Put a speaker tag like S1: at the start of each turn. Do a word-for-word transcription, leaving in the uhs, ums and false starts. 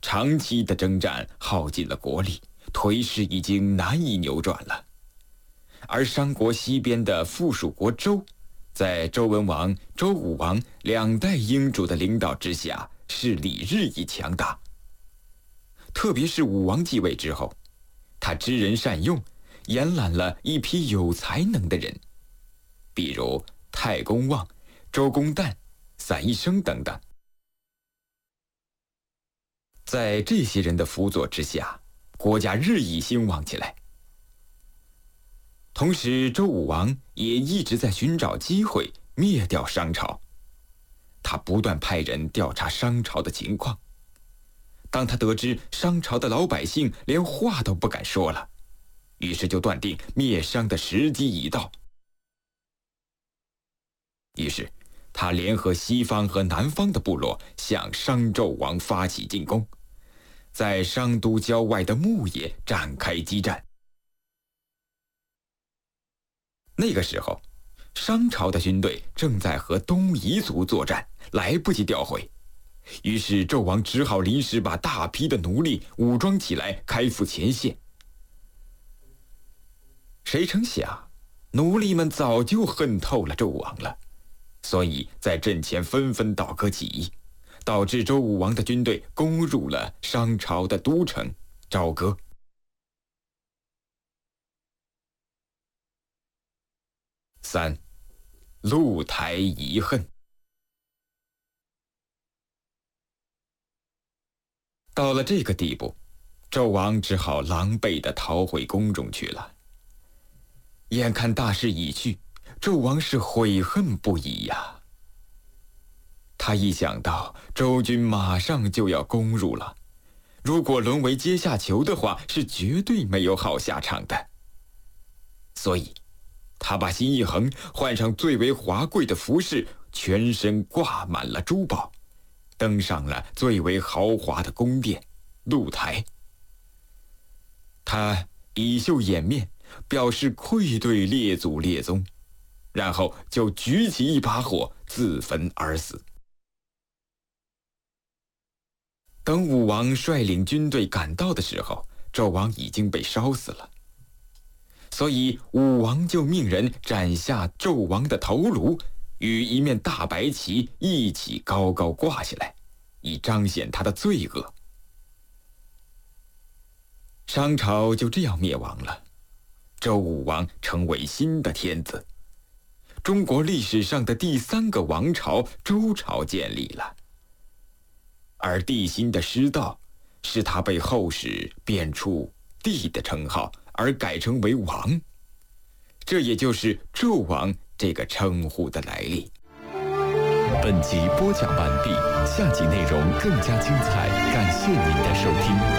S1: 长期的征战耗尽了国力，颓势已经难以扭转了。而商国西边的附属国周，在周文王、周武王两代英主的领导之下，势力日益强大。特别是武王继位之后，他知人善用，延揽了一批有才能的人，比如太公望、周公旦、散宜生等等。在这些人的辅佐之下，国家日益兴旺起来。同时，周武王也一直在寻找机会灭掉商朝。他不断派人调查商朝的情况。当他得知商朝的老百姓连话都不敢说了，于是就断定灭商的时机已到。于是，他联合西方和南方的部落向商纣王发起进攻，在商都郊外的牧野展开激战。那个时候，商朝的军队正在和东夷族作战，来不及调回。于是纣王只好临时把大批的奴隶武装起来，开赴前线。谁成想，奴隶们早就恨透了纣王了，所以在阵前纷纷倒戈起义，导致周武王的军队攻入了商朝的都城朝歌。三，露台遗恨。到了这个地步，纣王只好狼狈地逃回宫中去了。眼看大势已去，纣王是悔恨不已呀。他一想到周军马上就要攻入了，如果沦为阶下囚的话，是绝对没有好下场的。所以他把心一横，换上最为华贵的服饰，全身挂满了珠宝，登上了最为豪华的宫殿露台。他以袖掩面，表示愧对列祖列宗，然后就举起一把火自焚而死。等武王率领军队赶到的时候，纣王已经被烧死了。所以武王就命人斩下纣王的头颅，与一面大白旗一起高高挂起来，以彰显他的罪恶。商朝就这样灭亡了，周武王成为新的天子，中国历史上的第三个王朝周朝建立了。而帝辛的失道，使他被后世贬黜帝的称号，而改称为王，这也就是纣王这个称呼的来历。
S2: 本集播讲完毕，下集内容更加精彩，感谢您的收听。